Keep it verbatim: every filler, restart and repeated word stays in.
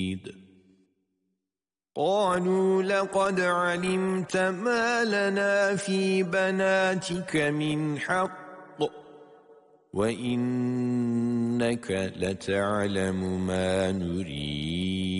قالوا لقد علمت ما لنا في بناتك من حق وإنك لتعلم ما نريد